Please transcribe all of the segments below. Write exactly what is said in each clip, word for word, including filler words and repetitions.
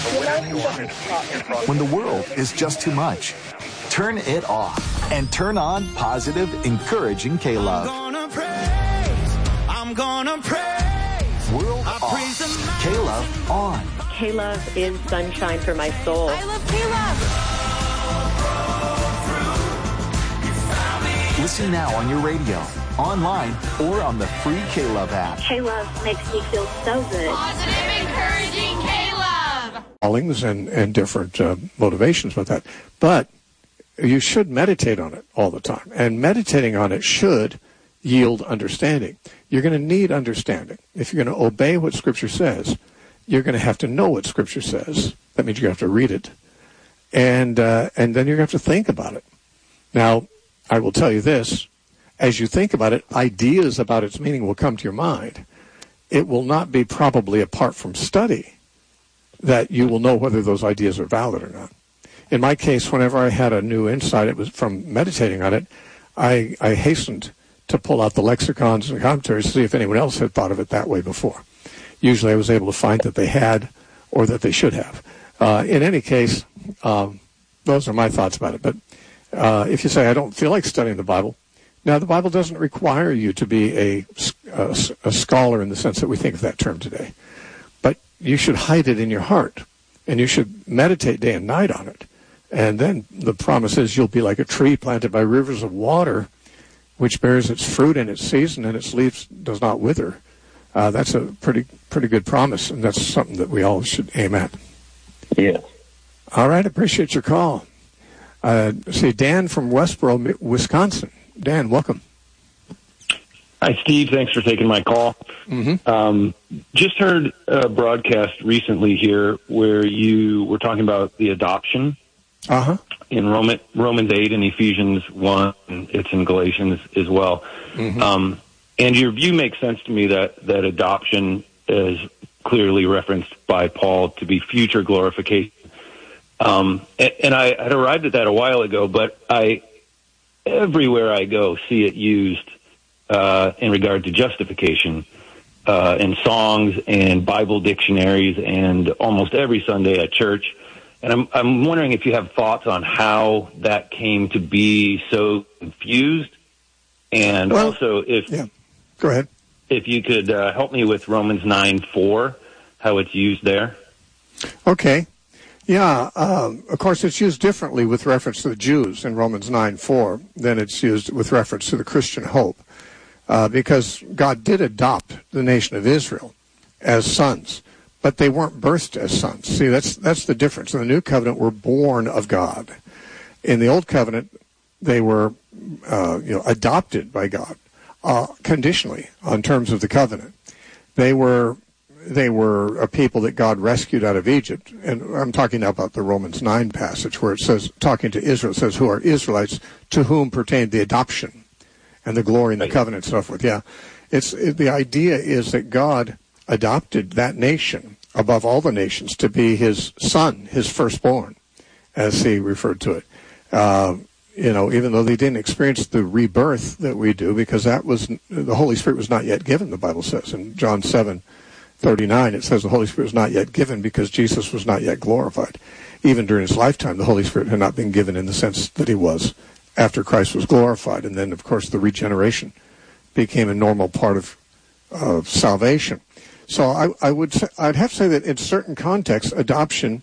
When the world is just too much, turn it off and turn on positive, encouraging K-Love. I'm gonna praise, I'm gonna praise. World off, K-Love on. K-Love is sunshine for my soul. I love K-Love. Listen now on your radio, online, or on the free K-Love app. K-Love makes me feel so good. Positive, encouraging K-Love. Callings and, and different uh, motivations with that. But you should meditate on it all the time. And meditating on it should yield understanding. You're going to need understanding. If you're going to obey what Scripture says, you're going to have to know what Scripture says. That means you have to read it. And, uh, and then you're going to have to think about it. Now, I will tell you this. As you think about it, ideas about its meaning will come to your mind. It will not be probably apart from study that you will know whether those ideas are valid or not. In my case, whenever I had a new insight, it was from meditating on it, I, I hastened to pull out the lexicons and commentaries to see if anyone else had thought of it that way before. Usually I was able to find that they had or that they should have. Uh, in any case, um, those are my thoughts about it. But uh, if you say, I don't feel like studying the Bible, now the Bible doesn't require you to be a, a, a scholar in the sense that we think of that term today. But you should hide it in your heart, and you should meditate day and night on it. And then the promise is you'll be like a tree planted by rivers of water, which bears its fruit in its season, and its leaves does not wither. Uh, that's a pretty pretty good promise, and that's something that we all should aim at. Yes. All right, appreciate your call. Uh, see, Dan from Westboro, Wisconsin. Dan, welcome. Hi, Steve. Thanks for taking my call. Mm-hmm. Um, just heard a broadcast recently here where you were talking about the adoption uh-huh. in Roman, Romans eight and Ephesians one. And it's in Galatians as well. Mm-hmm. Um, and your view makes sense to me that, that adoption is clearly referenced by Paul to be future glorification. Um, and, and I had arrived at that a while ago, but I, everywhere I go, see it used uh, in regard to justification uh, in songs and Bible dictionaries and almost every Sunday at church. And I'm, I'm wondering if you have thoughts on how that came to be so confused, and well, also if yeah. Go ahead. If you could uh, help me with Romans nine four, how it's used there. Okay. Yeah, um, of course, it's used differently with reference to the Jews in Romans nine four than it's used with reference to the Christian hope, uh, because God did adopt the nation of Israel as sons, but they weren't birthed as sons. See, that's that's the difference. In the New Covenant, we're born of God. In the Old Covenant, they were uh, you know, adopted by God uh, conditionally on terms of the covenant. They were... They were a people that God rescued out of Egypt. And I'm talking now about the Romans nine passage where it says, talking to Israel, it says, who are Israelites, to whom pertained the adoption and the glory and the covenant and so forth. Yeah. It's, it, the idea is that God adopted that nation above all the nations to be his son, his firstborn, as he referred to it. Uh, you know, even though they didn't experience the rebirth that we do, because that was, the Holy Spirit was not yet given, the Bible says in John seven thirty-nine, it says the Holy Spirit was not yet given because Jesus was not yet glorified. Even during his lifetime, the Holy Spirit had not been given in the sense that he was after Christ was glorified. And then, of course, the regeneration became a normal part of, of salvation. So I, I would say, I'd have to say that in certain contexts, adoption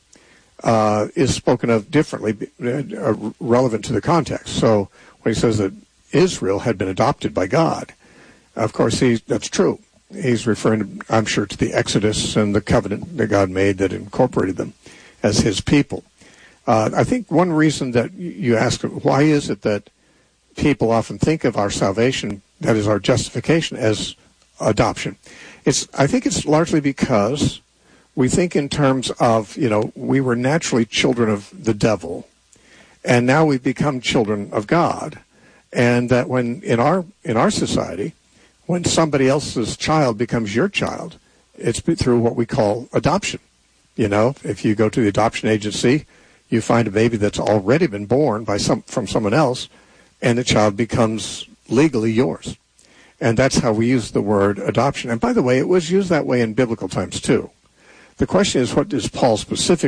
uh, is spoken of differently, uh, relevant to the context. So when he says that Israel had been adopted by God, of course, he, that's true. He's referring, I'm sure, to the Exodus and the covenant that God made that incorporated them as his people. Uh, I think one reason that you ask, why is it that people often think of our salvation, that is our justification, as adoption? It's, I think it's largely because we think in terms of, you know, we were naturally children of the devil, and now we've become children of God. And that when, in our in our society, when somebody else's child becomes your child, it's through what we call adoption. You know, if you go to the adoption agency, you find a baby that's already been born by some from someone else, and the child becomes legally yours. And that's how we use the word adoption. And by the way, it was used that way in biblical times too. The question is, what is Paul specifically